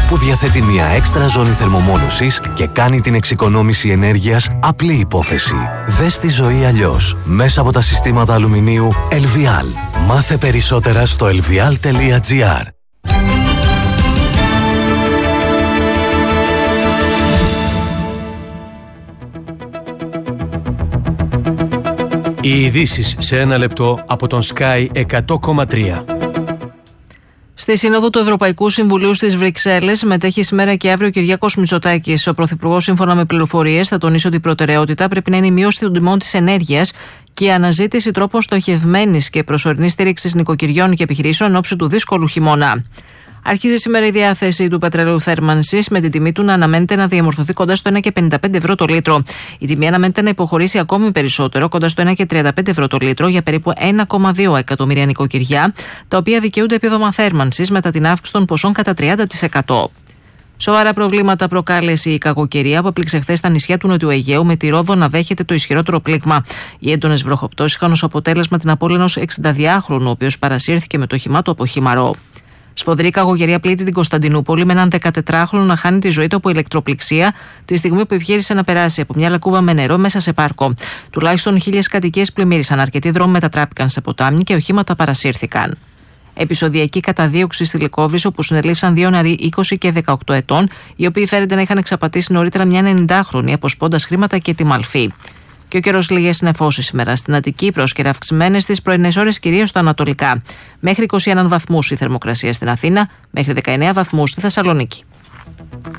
που διαθέτει μια έξτρα ζώνη θερμομόνωσης και κάνει την εξοικονόμηση ενέργειας απλή υπόθεση. Δες τη ζωή αλλιώς μέσα από τα συστήματα αλουμινίου Elvial. Μάθε περισσότερα στο elvial.gr. Οι ειδήσεις σε ένα λεπτό από τον Sky 100,3. Στη Σύνοδο του Ευρωπαϊκού Συμβουλίου στις Βρυξέλλες συμμετέχει σήμερα και αύριο ο Κυριάκος Μητσοτάκης. Ο Πρωθυπουργός, σύμφωνα με πληροφορίες, θα τονίσει ότι η προτεραιότητα πρέπει να είναι η μείωση των τιμών της ενέργειας και η αναζήτηση τρόπων στοχευμένης και προσωρινής στήριξης νοικοκυριών και επιχειρήσεων εν ώψη του δύσκολου χειμώνα. Αρχίζει σήμερα η διάθεση του πετρελαίου θέρμανσης, με την τιμή του να αναμένεται να διαμορφωθεί κοντά στο 1,55 ευρώ το λίτρο. Η τιμή αναμένεται να υποχωρήσει ακόμη περισσότερο, κοντά στο 1,35 ευρώ το λίτρο, για περίπου 1,2 εκατομμύρια νοικοκυριά, τα οποία δικαιούνται επίδομα θέρμανσης μετά την αύξηση των ποσών κατά 30%. Σοβαρά προβλήματα προκάλεσε η κακοκαιρία που έπληξε χθες στα νησιά του Νοτιού Αιγαίου, με τη Ρόδο να δέχεται το ισχυρότερο πλήγμα. Οι έντονες βροχοπτώσεις είχαν ως αποτέλεσμα την απώλεια ενός 62χρονου, ο οποίος παρασύρθηκε με το όχημά του από χυμαρό. Σφοδρή κακοκαιρία πλήττει την Κωνσταντινούπολη, με έναν 14χρονο να χάνει τη ζωή του από ηλεκτροπληξία τη στιγμή που επιχείρησε να περάσει από μια λακκούβα με νερό μέσα σε πάρκο. Τουλάχιστον 1.000 κατοικίες πλημμύρισαν, αρκετοί δρόμοι μετατράπηκαν σε ποτάμι και οχήματα παρασύρθηκαν. Επεισοδιακή καταδίωξη στη Λυκόβρηση, όπου συνελήφθησαν δύο νεαροί 20 και 18 ετών, οι οποίοι φέρεται να είχαν εξαπατήσει νωρίτερα μια 90χρονη, αποσπώντας χρήματα και τη μαλφή. Και ο καιρός λίγες νεφώσεις σήμερα στην Αττική, πρόσκαιρα αυξημένες στις πρωινές ώρες, κυρίως στα ανατολικά. Μέχρι 21 βαθμούς η θερμοκρασία στην Αθήνα, μέχρι 19 βαθμούς στη Θεσσαλονίκη.